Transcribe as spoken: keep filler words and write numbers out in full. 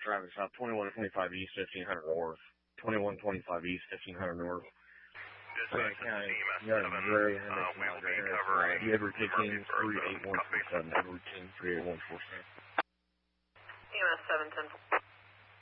Traffic stop twenty-one twenty-five East, fifteen hundred North. twenty-one twenty-five East, fifteen hundred North. Dispatch, County, C M S seven, uh, we will be covering Edward King, three eight one four seven. Edward King, three eight one four seven. C M S seven ten.